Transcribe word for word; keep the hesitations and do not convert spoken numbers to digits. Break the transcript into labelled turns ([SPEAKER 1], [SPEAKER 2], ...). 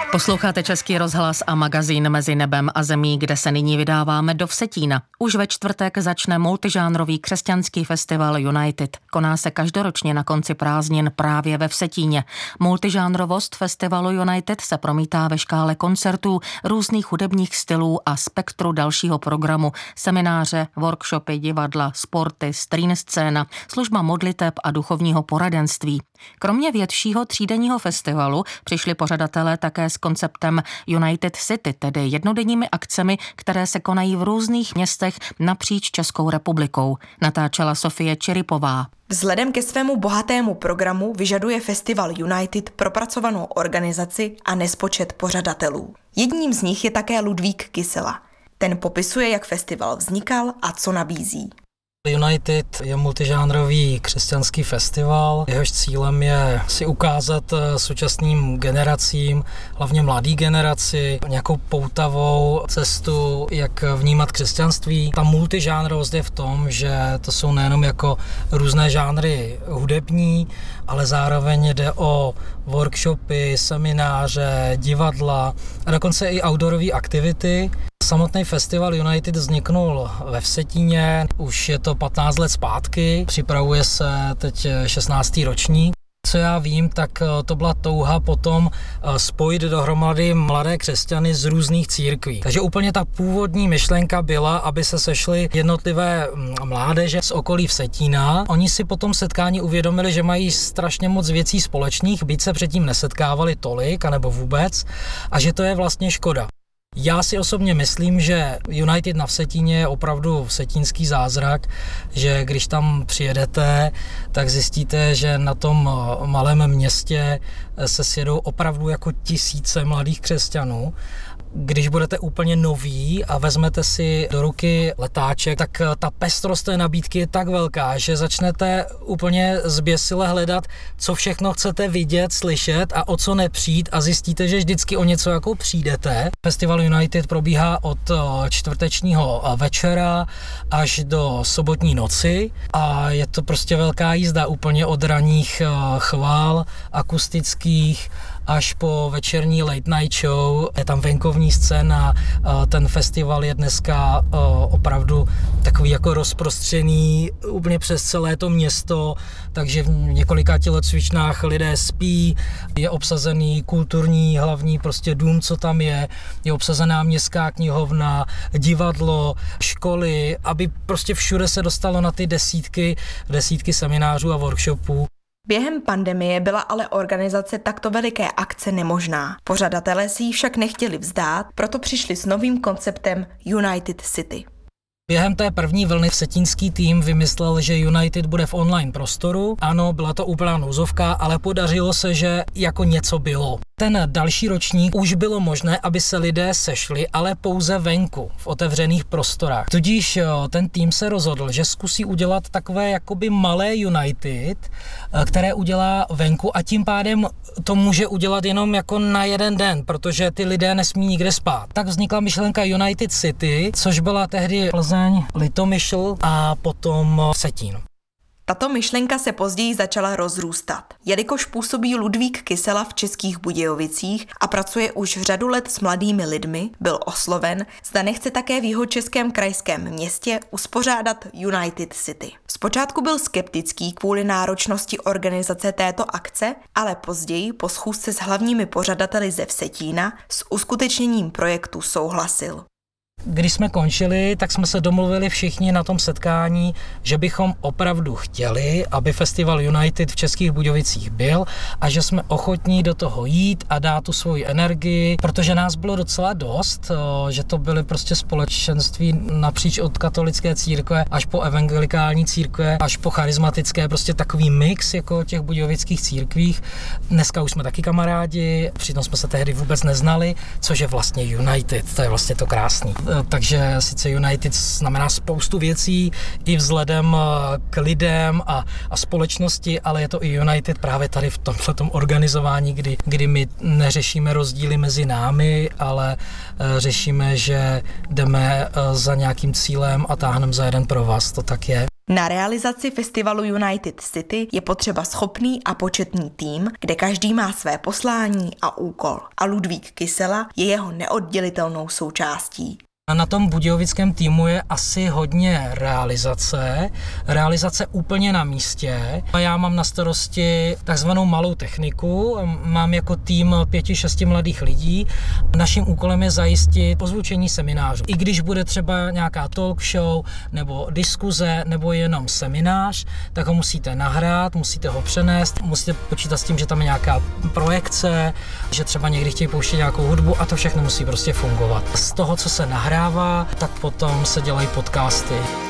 [SPEAKER 1] Posloucháte Český rozhlas a magazín Mezi nebem a zemí, kde se nyní vydáváme do Vsetína. Už ve čtvrtek začne multižánrový křesťanský festival United. Koná se každoročně na konci prázdnin právě ve Vsetíně. Multižánrovost festivalu United se promítá ve škále koncertů, různých hudebních stylů a spektru dalšího programu, semináře, workshopy, divadla, sporty, stream scéna, služba modliteb a duchovního poradenství. Kromě většího třídenního festivalu přišli pořadatelé také s konceptem United City, tedy jednodenními akcemi, které se konají v různých městech napříč Českou republikou. Natáčela Sofie Čiripová.
[SPEAKER 2] Vzhledem ke svému bohatému programu vyžaduje festival United propracovanou organizaci a nespočet pořadatelů. Jedním z nich je také Ludvík Kysela. Ten popisuje, jak festival vznikal a co nabízí.
[SPEAKER 3] United je multižánrový křesťanský festival. Jehož cílem je si ukázat současným generacím, hlavně mladé generaci, nějakou poutavou cestu, jak vnímat křesťanství. Ta multižánrovost je v tom, že to jsou nejenom jako různé žánry hudební, ale zároveň jde o workshopy, semináře, divadla a dokonce i outdoorové aktivity. Samotný festival United vzniknul ve Vsetíně, už je to patnáct let zpátky, připravuje se teď šestnáctý ročník. Co já vím, tak to byla touha potom spojit dohromady mladé křesťany z různých církví. Takže úplně ta původní myšlenka byla, aby se sešly jednotlivé mládeže z okolí Vsetína. Oni si potom setkání uvědomili, že mají strašně moc věcí společných, byť se předtím nesetkávali tolik, anebo vůbec, a že to je vlastně škoda. Já si osobně myslím, že United na Vsetíně je opravdu vsetínský zázrak, že když tam přijedete, tak zjistíte, že na tom malém městě se sjedou opravdu jako tisíce mladých křesťanů. Když budete úplně noví a vezmete si do ruky letáček, tak ta pestrost té nabídky je tak velká, že začnete úplně zběsile hledat, co všechno chcete vidět, slyšet a o co nepřijít, a zjistíte, že vždycky o něco jako přijdete. Festival United probíhá od čtvrtečního večera až do sobotní noci a je to prostě velká jízda, úplně od ranních chvál akustických až po večerní late night show. Je tam venkovní scéna, ten festival je dneska opravdu takový jako rozprostřený úplně přes celé to město, takže v několika tělocvičnách lidé spí, je obsazený kulturní hlavní prostě dům, co tam je, je obsazená městská knihovna, divadlo, školy, aby prostě všude se dostalo na ty desítky, desítky seminářů a workshopů.
[SPEAKER 2] Během pandemie byla ale organizace takto veliké akce nemožná. Pořadatelé si ji však nechtěli vzdát, proto přišli s novým konceptem United City.
[SPEAKER 3] Během té první vlny vsetínský tým vymyslel, že United bude v online prostoru. Ano, byla to úplná nouzovka, ale podařilo se, že jako něco bylo. Ten další ročník už bylo možné, aby se lidé sešli, ale pouze venku, v otevřených prostorách. Tudíž ten tým se rozhodl, že zkusí udělat takové jakoby malé United, které udělá venku, a tím pádem to může udělat jenom jako na jeden den, protože ty lidé nesmí nikde spát. Tak vznikla myšlenka United City, což byla tehdy Plzeň, Litomyšl a potom Vsetín.
[SPEAKER 2] Tato myšlenka se později začala rozrůstat. Jelikož působí Ludvík Kysela v Českých Budějovicích a pracuje už řadu let s mladými lidmi, byl osloven, zda nechce také v jihočeském krajském městě uspořádat United City. Zpočátku byl skeptický kvůli náročnosti organizace této akce, ale později po schůzce s hlavními pořadateli ze Vsetína s uskutečněním projektu souhlasil.
[SPEAKER 3] Když jsme končili, tak jsme se domluvili všichni na tom setkání, že bychom opravdu chtěli, aby festival United v Českých Budějovicích byl a že jsme ochotní do toho jít a dát tu svoji energii, protože nás bylo docela dost, že to byly prostě společenství napříč od katolické církve až po evangelikální církve, až po charismatické, prostě takový mix jako těch budějovických církvích. Dneska už jsme taky kamarádi, přitom jsme se tehdy vůbec neznali, což je vlastně United, to je vlastně to krásný. Takže sice United znamená spoustu věcí i vzhledem k lidem a, a společnosti, ale je to i United právě tady v tomhletom organizování, kdy, kdy my neřešíme rozdíly mezi námi, ale řešíme, že jdeme za nějakým cílem a táhneme za jeden provaz, to tak je.
[SPEAKER 2] Na realizaci festivalu United City je potřeba schopný a početný tým, kde každý má své poslání a úkol. A Ludvík Kysela je jeho neoddělitelnou součástí.
[SPEAKER 3] Na tom budějovickém týmu je asi hodně realizace, realizace úplně na místě. Já mám na starosti takzvanou malou techniku, mám jako tým pěti, šesti mladých lidí. Naším úkolem je zajistit ozvučení seminářů. I když bude třeba nějaká talk show nebo diskuze nebo jenom seminář, tak ho musíte nahrát, musíte ho přenést, musíte počítat s tím, že tam je nějaká projekce, že třeba někdy chtějí pouštět nějakou hudbu a to všechno musí prostě fungovat. Z toho, co se nahrá, tak potom se dělají podcasty.